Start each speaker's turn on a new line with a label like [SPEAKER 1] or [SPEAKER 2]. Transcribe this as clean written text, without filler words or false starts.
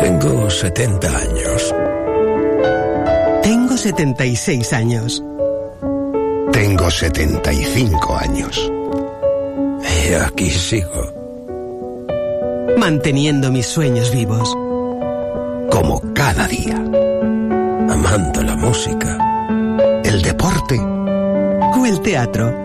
[SPEAKER 1] Tengo 70 años.
[SPEAKER 2] Tengo 76 años.
[SPEAKER 3] Tengo 75 años.
[SPEAKER 1] Y aquí sigo.
[SPEAKER 2] Manteniendo mis sueños vivos.
[SPEAKER 3] Como cada día.
[SPEAKER 1] Amando la música.
[SPEAKER 3] El deporte.
[SPEAKER 2] O el teatro.